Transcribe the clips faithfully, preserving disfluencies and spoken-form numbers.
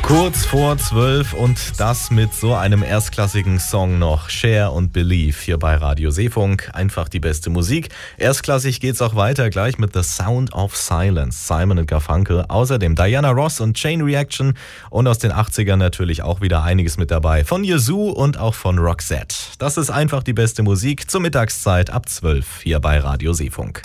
Kurz vor zwölf und das mit so einem erstklassigen Song noch. Share und Believe hier bei Radio Seefunk. Einfach die beste Musik. Erstklassig geht's auch weiter gleich mit The Sound of Silence. Simon und Garfunkel. Außerdem Diana Ross und Chain Reaction. Und aus den achtzigern natürlich auch wieder einiges mit dabei. Von Yazoo und auch von Roxette. Das ist einfach die beste Musik zur Mittagszeit ab zwölf hier bei Radio Seefunk.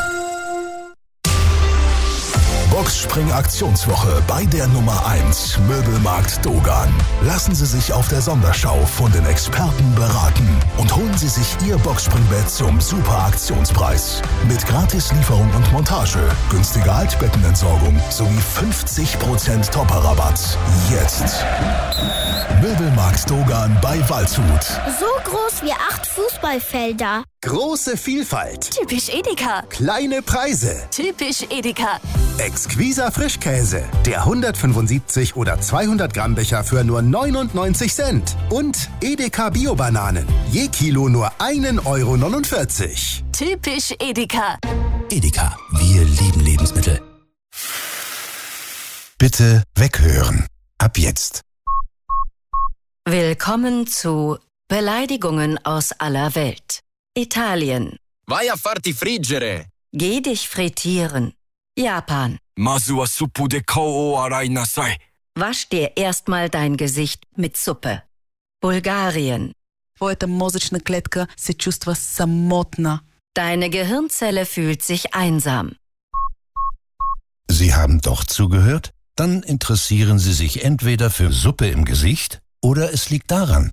Boxspring-Aktionswoche bei der Nummer eins Möbelmarkt Dogan. Lassen Sie sich auf der Sonderschau von den Experten beraten und holen Sie sich Ihr Boxspringbett zum Super-Aktionspreis. Mit Gratislieferung und Montage, günstiger Altbettenentsorgung sowie fünfzig Prozent Topper-Rabatt. Jetzt! Möbelmarkt Dogan bei Waldshut. So groß wie acht Fußballfelder. Große Vielfalt. Typisch Edeka. Kleine Preise. Typisch Edeka. Exquiser Frischkäse. Der hundertfünfundsiebzig oder zweihundert Gramm Becher für nur neunundneunzig Cent. Und Edeka Bio-Bananen. Je Kilo nur ein Euro neunundvierzig. Typisch Edeka. Edeka, wir lieben Lebensmittel. Bitte weghören. Ab jetzt. Willkommen zu Beleidigungen aus aller Welt. Italien. Vai a farti friggere. Geh dich frittieren. Japan. Masu wa suppu de kou o arai nasai. Wasch dir erstmal dein Gesicht mit Suppe. Bulgarien. Твоята мозъчна клетка се чувства самотна. Deine Gehirnzelle fühlt sich einsam. Sie haben doch zugehört? Dann interessieren Sie sich entweder für Suppe im Gesicht oder es liegt daran.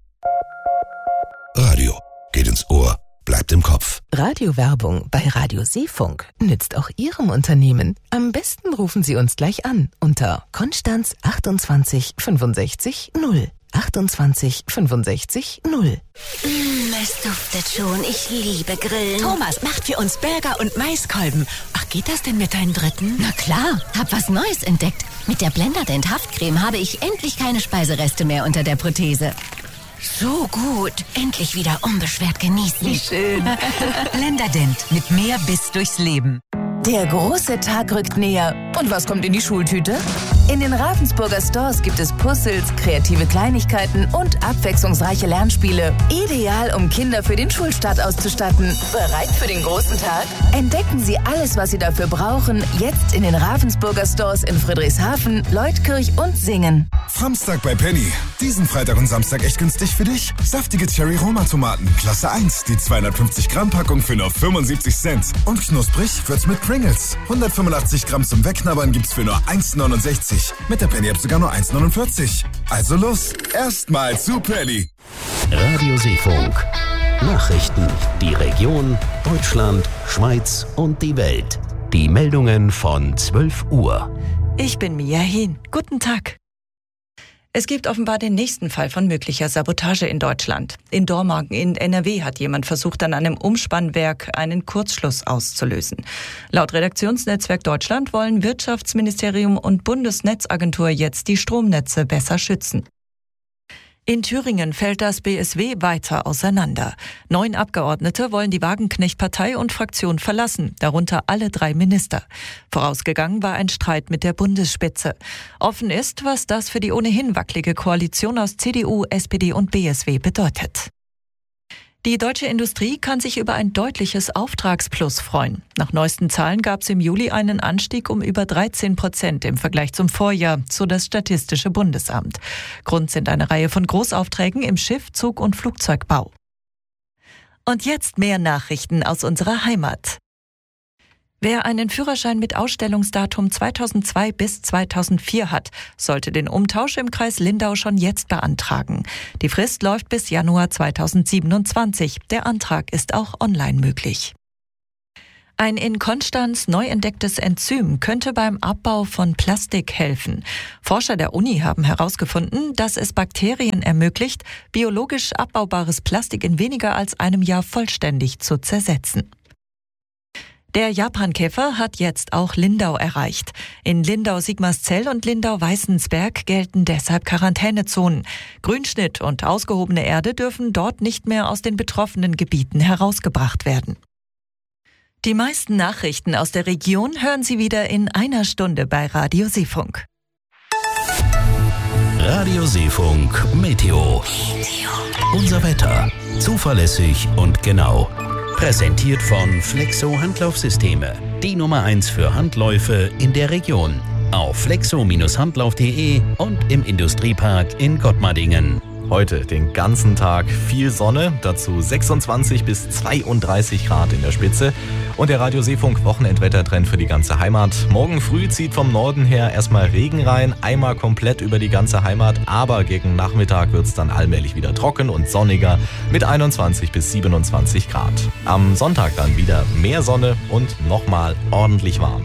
Radio geht ins Ohr, bleibt im Kopf. Radiowerbung bei Radio Seefunk nützt auch Ihrem Unternehmen. Am besten rufen Sie uns gleich an unter Konstanz achtundzwanzig fünfundsechzig null. achtundzwanzig fünfundsechzig null. Mm, es duftet schon. Ich liebe Grillen. Thomas macht für uns Burger und Maiskolben. Ach, geht das denn mit deinem dritten? Na klar, hab was Neues entdeckt. Mit der Blenderdent Haftcreme habe ich endlich keine Speisereste mehr unter der Prothese. So gut. Endlich wieder unbeschwert genießen. Wie schön. Blenderdent mit mehr Biss durchs Leben. Der große Tag rückt näher. Und was kommt in die Schultüte? In den Ravensburger Stores gibt es Puzzles, kreative Kleinigkeiten und abwechslungsreiche Lernspiele. Ideal, um Kinder für den Schulstart auszustatten. Bereit für den großen Tag? Entdecken Sie alles, was Sie dafür brauchen, jetzt in den Ravensburger Stores in Friedrichshafen, Leutkirch und Singen. Samstag bei Penny. Diesen Freitag und Samstag echt günstig für dich. Saftige Cherry-Roma-Tomaten, Klasse eins. Die zweihundertfünfzig Gramm Packung für nur fünfundsiebzig Cent. Und knusprig wird's mit Pringles. hundertfünfundachtzig Gramm zum Wegknabbern gibt's für nur eins neunundsechzig. Mit der Penny-App sogar nur eins neunundvierzig. Also los, erstmal zu Penny. Radio Seefunk. Nachrichten, die Region, Deutschland, Schweiz und die Welt. Die Meldungen von zwölf Uhr. Ich bin Mia Hehn. Guten Tag. Es gibt offenbar den nächsten Fall von möglicher Sabotage in Deutschland. In Dormagen in N R W hat jemand versucht, an einem Umspannwerk einen Kurzschluss auszulösen. Laut Redaktionsnetzwerk Deutschland wollen Wirtschaftsministerium und Bundesnetzagentur jetzt die Stromnetze besser schützen. In Thüringen fällt das B S W weiter auseinander. Neun Abgeordnete wollen die Wagenknecht-Partei und Fraktion verlassen, darunter alle drei Minister. Vorausgegangen war ein Streit mit der Bundesspitze. Offen ist, was das für die ohnehin wackelige Koalition aus C D U, S P D und B S W bedeutet. Die deutsche Industrie kann sich über ein deutliches Auftragsplus freuen. Nach neuesten Zahlen gab es im Juli einen Anstieg um über dreizehn Prozent im Vergleich zum Vorjahr, so das Statistische Bundesamt. Grund sind eine Reihe von Großaufträgen im Schiff-, Zug- und Flugzeugbau. Und jetzt mehr Nachrichten aus unserer Heimat. Wer einen Führerschein mit Ausstellungsdatum zweitausendzwei bis zweitausendvier hat, sollte den Umtausch im Kreis Lindau schon jetzt beantragen. Die Frist läuft bis Januar zweitausendsiebenundzwanzig. Der Antrag ist auch online möglich. Ein in Konstanz neu entdecktes Enzym könnte beim Abbau von Plastik helfen. Forscher der Uni haben herausgefunden, dass es Bakterien ermöglicht, biologisch abbaubares Plastik in weniger als einem Jahr vollständig zu zersetzen. Der Japankäfer hat jetzt auch Lindau erreicht. In Lindau-Sigmarszell und Lindau-Weißensberg gelten deshalb Quarantänezonen. Grünschnitt und ausgehobene Erde dürfen dort nicht mehr aus den betroffenen Gebieten herausgebracht werden. Die meisten Nachrichten aus der Region hören Sie wieder in einer Stunde bei Radio Seefunk. Radioseefunk Meteo. Unser Wetter. Zuverlässig und genau. Präsentiert von Flexo Handlaufsysteme. Die Nummer eins für Handläufe in der Region. Auf flexo Bindestrich handlauf punkt de und im Industriepark in Gottmardingen. Heute den ganzen Tag viel Sonne, dazu sechsundzwanzig bis zweiunddreißig Grad in der Spitze. Und der Radio Seefunk Wochenendwettertrend für die ganze Heimat. Morgen früh zieht vom Norden her erstmal Regen rein, einmal komplett über die ganze Heimat, aber gegen Nachmittag wird es dann allmählich wieder trocken und sonniger mit einundzwanzig bis siebenundzwanzig Grad. Am Sonntag dann wieder mehr Sonne und nochmal ordentlich warm.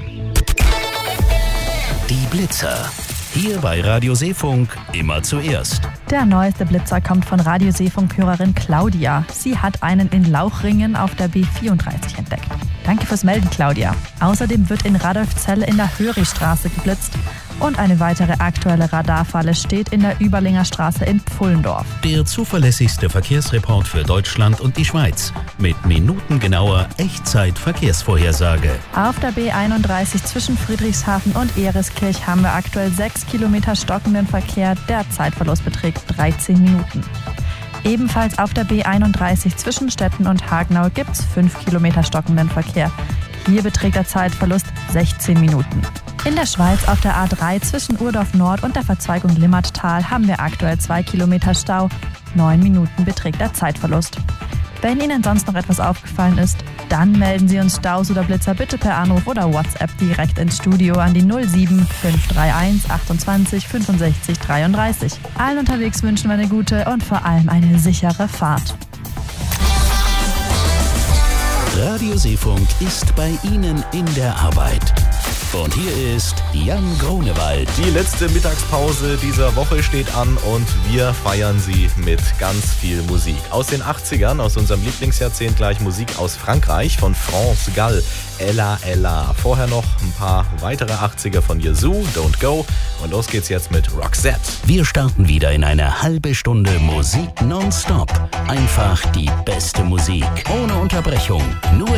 Die Blitzer. Hier bei Radio Seefunk immer zuerst. Der neueste Blitzer kommt von Radio Seefunk-Hörerin Claudia. Sie hat einen in Lauchringen auf der B vierunddreißig entdeckt. Danke fürs Melden, Claudia. Außerdem wird in Radolfzell in der Höristraße geblitzt. Und eine weitere aktuelle Radarfalle steht in der Überlinger Straße in Pfullendorf. Der zuverlässigste Verkehrsreport für Deutschland und die Schweiz. Mit minutengenauer Echtzeit-Verkehrsvorhersage. Auf der B einunddreißig zwischen Friedrichshafen und Ereskirch haben wir aktuell sechs Kilometer stockenden Verkehr. Der Zeitverlust beträgt dreizehn Minuten. Ebenfalls auf der B einunddreißig zwischen Stetten und Hagenau gibt es fünf Kilometer stockenden Verkehr. Hier beträgt der Zeitverlust sechzehn Minuten. In der Schweiz auf der A drei zwischen Urdorf Nord und der Verzweigung Limmattal haben wir aktuell zwei Kilometer Stau. Neun Minuten beträgt der Zeitverlust. Wenn Ihnen sonst noch etwas aufgefallen ist, dann melden Sie uns Staus oder Blitzer bitte per Anruf oder WhatsApp direkt ins Studio an die null sieben fünf drei eins achtundzwanzig fünfundsechzig dreiunddreißig. Allen unterwegs wünschen wir eine gute und vor allem eine sichere Fahrt. Radio Seefunk ist bei Ihnen in der Arbeit. Und hier ist Jan Grunewald. Die letzte Mittagspause dieser Woche steht an und wir feiern sie mit ganz viel Musik. Aus den achtzigern, aus unserem Lieblingsjahrzehnt gleich Musik aus Frankreich von France Gall. Ella Ella. Vorher noch ein paar weitere achtziger von Yazoo, Don't Go. Und los geht's jetzt mit Roxette. Wir starten wieder in eine halbe Stunde Musik nonstop. Einfach die beste Musik. Ohne Unterbrechung. Nur